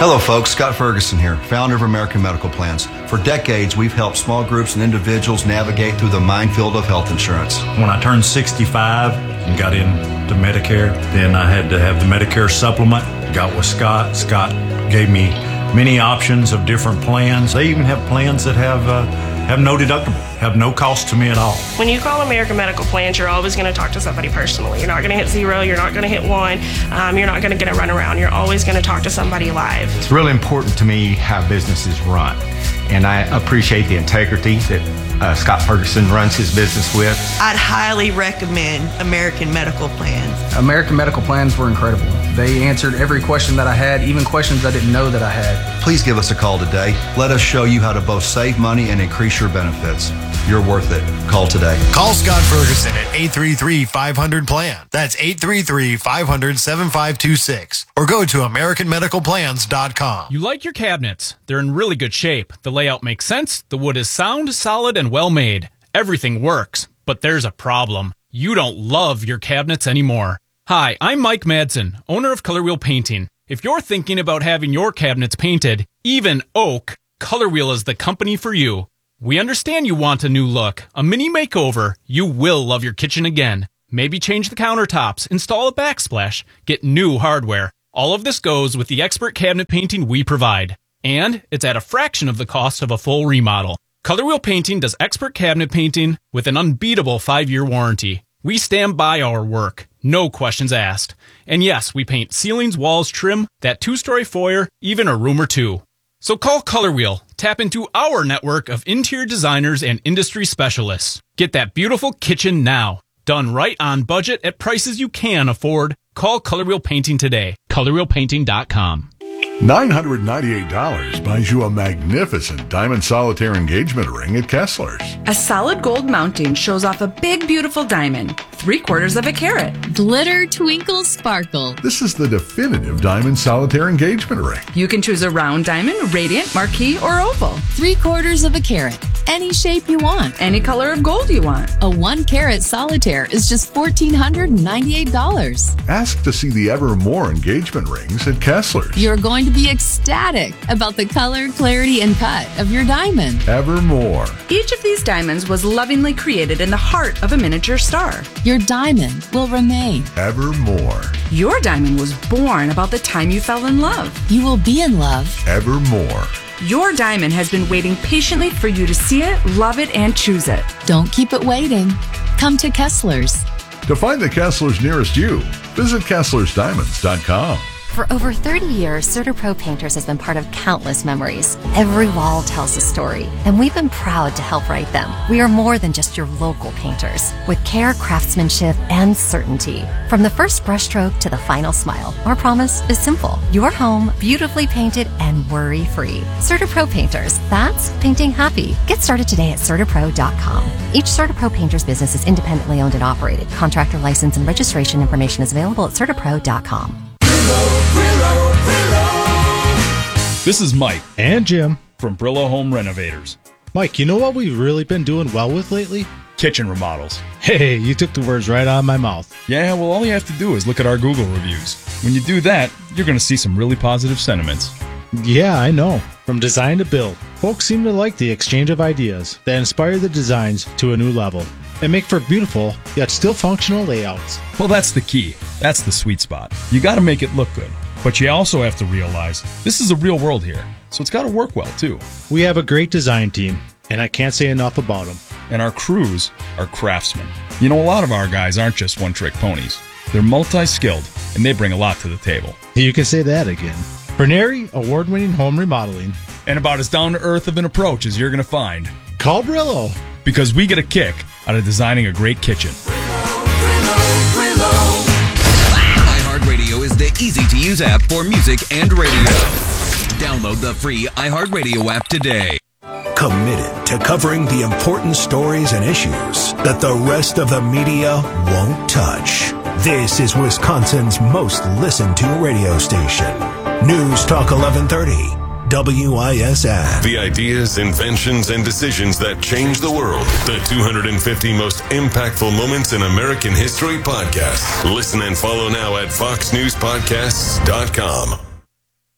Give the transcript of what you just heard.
Hello folks, Scott Ferguson here, founder of American Medical Plans. For decades, we've helped small groups and individuals navigate through the minefield of health insurance. When I turned 65 and got into Medicare, then I had to have the Medicare supplement. Got with Scott. Scott gave me many options of different plans. They even have plans that have no deductible, have no cost to me at all. When you call American Medical Plans, you're always going to talk to somebody personally. You're not going to hit 0, you're not going to hit 1, you're not going to get a runaround. You're always going to talk to somebody live. It's really important to me how businesses run, and I appreciate the integrity that Scott Ferguson runs his business with. I'd highly recommend American Medical Plans. American Medical Plans were incredible. They answered every question that I had, even questions I didn't know that I had. Please give us a call today. Let us show you how to both save money and increase your benefits. You're worth it. Call today. Call Scott Ferguson at 833-500-PLAN. That's 833-500-7526. Or go to AmericanMedicalPlans.com. You like your cabinets. They're in really good shape. The layout makes sense. The wood is sound, solid, and well made. Everything works. But there's a problem. You don't love your cabinets anymore. Hi, I'm Mike Madsen, owner of Color Wheel Painting. If you're thinking about having your cabinets painted, even oak, Color Wheel is the company for you. We understand you want a new look, a mini makeover. You will love your kitchen again. Maybe change the countertops, install a backsplash, get new hardware. All of this goes with the expert cabinet painting we provide. And it's at a fraction of the cost of a full remodel. Color Wheel Painting does expert cabinet painting with an unbeatable 5-year warranty. We stand by our work. No questions asked. And yes, we paint ceilings, walls, trim, that 2-story foyer, even a room or two. So call Color Wheel. Tap into our network of interior designers and industry specialists. Get that beautiful kitchen now. Done right on budget at prices you can afford. Call Color Wheel Painting today. ColorWheelPainting.com. $998 buys you a magnificent diamond solitaire engagement ring at Kessler's. A solid gold mounting shows off a big, beautiful diamond, 3/4 of a carat. Glitter, twinkle, sparkle. This is the definitive diamond solitaire engagement ring. You can choose a round diamond, radiant, marquise, or oval. 3/4 of a carat. Any shape you want. Any color of gold you want. A 1-carat solitaire is just $1,498. Ask to see the Evermore engagement rings at Kessler's. You're going to be ecstatic about the color, clarity, and cut of your diamond. Evermore. Each of these diamonds was lovingly created in the heart of a miniature star. Your diamond will remain. Evermore. Your diamond was born about the time you fell in love. You will be in love. Evermore. Your diamond has been waiting patiently for you to see it, love it, and choose it. Don't keep it waiting. Come to Kessler's. To find the Kessler's nearest you, visit KesslersDiamonds.com. For over 30 years, CertaPro Painters has been part of countless memories. Every wall tells a story, and we've been proud to help write them. We are more than just your local painters, with care, craftsmanship, and certainty. From the first brushstroke to the final smile, our promise is simple. Your home, beautifully painted and worry-free. CertaPro Painters, that's painting happy. Get started today at CertaPro.com. Each CertaPro Painters business is independently owned and operated. Contractor license and registration information is available at CertaPro.com. This is Mike and Jim from Brillo Home Renovators. Mike, you know what we've really been doing well with lately? Kitchen remodels. Hey, you took the words right out of my mouth. Yeah, well, all you have to do is look at our Google reviews. When you do that, you're going to see some really positive sentiments. Yeah, I know. From design to build, folks seem to like the exchange of ideas that inspire the designs to a new level and make for beautiful, yet still functional layouts. Well, that's the key. That's the sweet spot. You got to make it look good. But you also have to realize this is a real world here, so it's got to work well, too. We have a great design team, and I can't say enough about them. And our crews are craftsmen. You know, a lot of our guys aren't just one-trick ponies. They're multi-skilled, and they bring a lot to the table. You can say that again. Verneri, award-winning home remodeling. And about as down-to-earth of an approach as you're going to find. Call Brillo. Because we get a kick out of designing a great kitchen. iHeartRadio is the easy-to-use app for music and radio. Download the free iHeartRadio app today. Committed to covering the important stories and issues that the rest of the media won't touch. This is Wisconsin's most listened to radio station. News Talk 1130. WISN. The ideas, inventions, and decisions that change the world. The 250 most impactful moments in American history podcast. Listen and follow now at foxnewspodcasts.com.